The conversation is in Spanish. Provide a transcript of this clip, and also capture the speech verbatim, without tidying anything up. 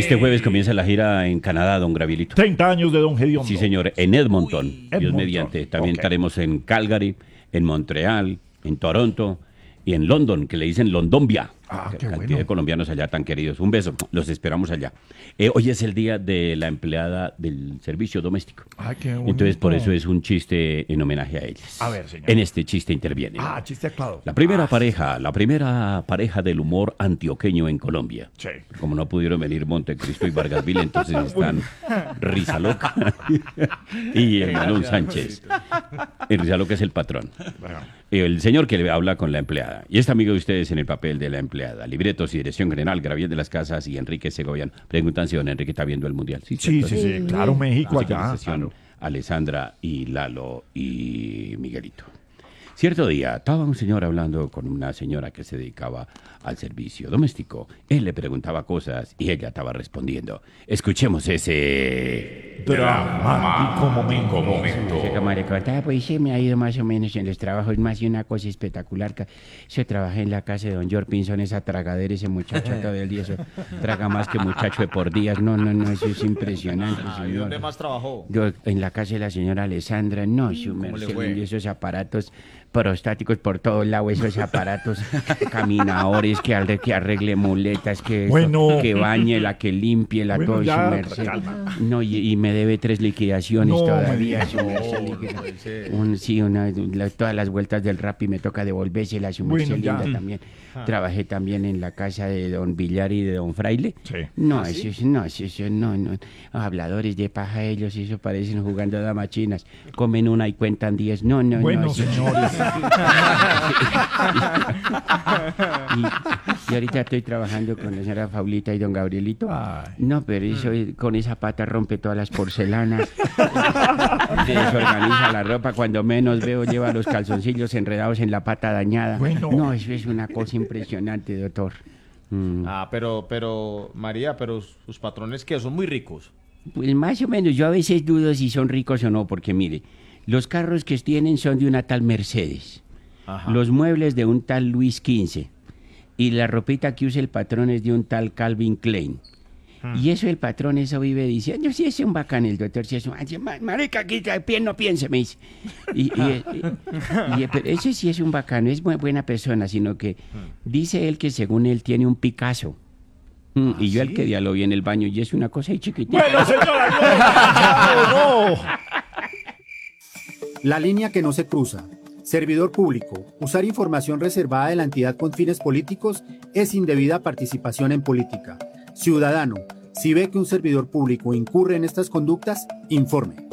Este jueves comienza la gira en Canadá, don Gabrielito. treinta años de Don Gediondo. Sí, señor, en Edmonton, Uy, Dios Edmonton. mediante. También Okay. estaremos en Calgary, en Montreal, en Toronto y en London, que le dicen Londombia. Ah, qué Cantidad bueno. de colombianos allá tan queridos. Un beso, los esperamos allá. Eh, hoy es el día de la empleada del servicio doméstico. Ay, qué bonito. Entonces, por eso es un chiste en homenaje a ellas. A ver, señor. En este chiste interviene. Ah, chiste claro. La primera Ah, pareja, la primera pareja del humor antioqueño en Colombia. Sí. Como no pudieron venir Montecristo y Vargas Vila, entonces están Risa Loca y el Manuel Sánchez. El Risa Loca es el patrón. Bueno. El señor que le habla con la empleada. Y está amigo de ustedes en el papel de la empleada. Libretos y dirección general, Gabriel de las Casas y Enrique Segoviano. Preguntan si don Enrique está viendo el Mundial. Sí, Sí, ¿cierto? sí, sí. Claro, México allá. Musicalización, Claro. Alessandra y Lalo y Miguelito. Cierto día, estaba un señor hablando con una señora que se dedicaba al servicio doméstico. Él le preguntaba cosas y ella estaba respondiendo. Escuchemos ese... Dramático momento. Sí, como le contaba, pues sí, me ha ido más o menos en los trabajos, más de una cosa espectacular. Que yo trabajé en la casa de don George Pinson, esa tragadera, ese muchacho todo el día, eso traga más que muchacho de por días. No, no, no, eso es impresionante, Ah, ¿y señor. dónde más trabajó? Yo en la casa de la señora Alessandra, no, su ¿Cómo le merced, fue? y esos aparatos prostáticos por todos lados, esos aparatos caminadores, que, arregle, que arregle muletas, que, eso, Bueno. que bañela, que limpie Bueno, todo, ya, su merced. calma. No, y, y me debe tres liquidaciones No, todavía. me su diga. merced, No, liquida- no puede ser. un, sí, una, la- todas las vueltas del rap y me toca devolvérselas, su merced Bueno, ya. linda también. Trabajé también en la casa de don Villar y de don Fraile. Sí. No, eso, es- no, eso, eso, no, no. Habladores de paja ellos, eso parecen jugando damas chinas. Comen una y cuentan diez. No, no, Bueno, no. eso- señores. y, y ahorita estoy trabajando con la señora Paulita y don Gabrielito. Ay. No, pero eso es- con esa pata rompe todas las porcelanas. Desorganiza la ropa. Cuando menos veo, lleva los calzoncillos enredados en la pata dañada. Bueno. No, eso es una cosa impresionante, doctor. Mm. Ah, pero, pero, María, pero sus patrones, ¿qué? Son muy ricos. Pues más o menos, yo a veces dudo si son ricos o no, porque mire, los carros que tienen son de una tal Mercedes, Ajá. los muebles de un tal Luis quince, y la ropita que usa el patrón es de un tal Calvin Klein. Y eso el patrón, eso vive diciendo, sí, es un bacán el doctor, sí, es un... ay, ma- marica, aquí trae pie, no piense, me dice. Y, y- y- y- pero ese sí es un bacano, es bu- buena persona, sino que dice él que según él tiene un Picasso. Mm, y yo el que día lo vi en el baño y es una cosa ahí chiquitita. Bueno, señora, no, no. La línea que no se cruza. Servidor público. Usar información reservada de la entidad con fines políticos es indebida participación en política. Ciudadano, si ve que un servidor público incurre en estas conductas, informe.